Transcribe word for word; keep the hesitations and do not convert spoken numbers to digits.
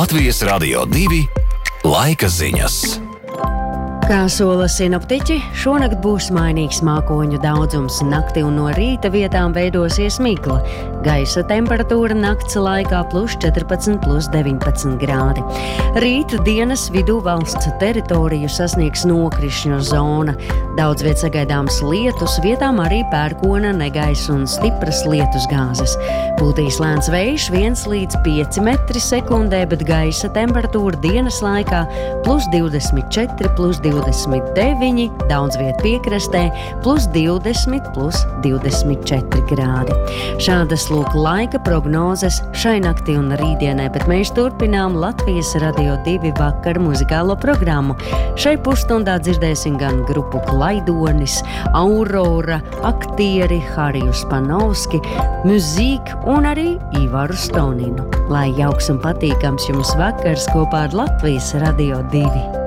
Latvijas Radio divi laika ziņas. Kā sola sinoptiķi, šonakt būs mainīgs mākoņu daudzums. Nakti un no rīta vietām veidosies migla. Gaisa temperatūra nakts laikā plus četrpadsmit, plus deviņpadsmit grādi. Rīt dienas vidū valsts teritoriju sasniegs nokrišņu zona. Daudz viet sagaidāms lietus, vietām arī pērkona, negaiss un stipras lietus gāzes. Pūtīs lēns vējš viens līdz pieci metri sekundē, bet gaisa temperatūra dienas laikā plus divdesmit četri, plus divdesmit deviņi, daudz viet piekrastē, plus divdesmit, plus divdesmit četri grādi. Šādas lūk laika prognozes šai naktī un rītdienai, bet mēs turpinām Latvijas Radio divi vakar muzikālo programmu. Šai pusstundā dzirdēsim gan grupu Klaidonis, Aurora, aktieri Harijus Panovski, Muzīk un arī Ivaru Stoninu. Lai jauks un patīkams jums vakars kopā ar Latvijas Radio divi.